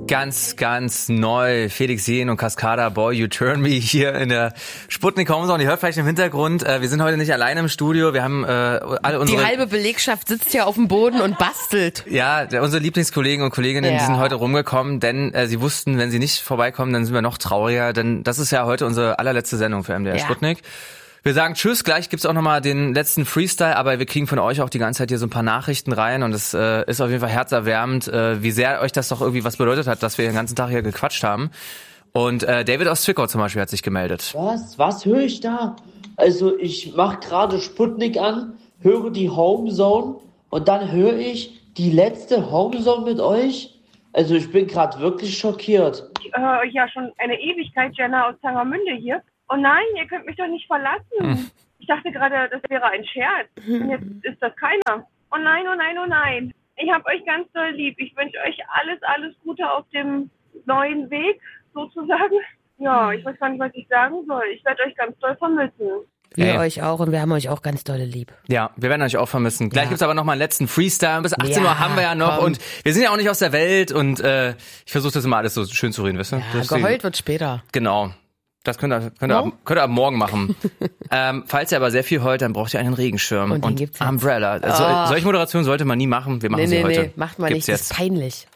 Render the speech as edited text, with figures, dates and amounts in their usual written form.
Ganz, ganz neu. Felix Jähn und Cascada, Boy, You Turn Me hier in der Sputnik Homezone. Ihr hört vielleicht im Hintergrund, wir sind heute nicht alleine im Studio. Wir haben alle unsere... Die halbe Belegschaft sitzt ja auf dem Boden und bastelt. Ja, unsere Lieblingskollegen und Kolleginnen, die sind heute rumgekommen, denn sie wussten, wenn sie nicht vorbeikommen, dann sind wir noch trauriger, denn das ist ja heute unsere allerletzte Sendung für MDR Sputnik. Wir sagen Tschüss, gleich gibt's auch nochmal den letzten Freestyle, aber wir kriegen von euch auch die ganze Zeit hier so ein paar Nachrichten rein und es ist auf jeden Fall herzerwärmend, wie sehr euch das doch irgendwie was bedeutet hat, dass wir den ganzen Tag hier gequatscht haben. Und David aus Zwickau zum Beispiel hat sich gemeldet. Was höre ich da? Also ich mache gerade Sputnik an, höre die Homezone und dann höre ich die letzte Homezone mit euch. Also ich bin gerade wirklich schockiert. Ich höre euch ja schon eine Ewigkeit, Jenna aus Zangermünde hier. Oh nein, ihr könnt mich doch nicht verlassen. Ich dachte gerade, das wäre ein Scherz. Und jetzt ist das keiner. Oh nein, oh nein, oh nein. Ich hab euch ganz doll lieb. Ich wünsche euch alles Gute auf dem neuen Weg, sozusagen. Ja, ich weiß gar nicht, was ich sagen soll. Ich werde euch ganz doll vermissen. Wir euch auch und wir haben euch auch ganz dolle lieb. Ja, wir werden euch auch vermissen. Gleich gibt's aber noch mal einen letzten Freestyle. Bis 18 Uhr haben wir ja noch und wir sind ja auch nicht aus der Welt und ich versuche das immer alles so schön zu reden, wisst ihr? Ja, geheult wird später. Genau. Das könnt ihr ab morgen machen. Falls ihr aber sehr viel heult, dann braucht ihr einen Regenschirm und Umbrella. Solche Moderation sollte man nie machen. Wir machen sie heute. Nee, macht man nicht. Das ist peinlich.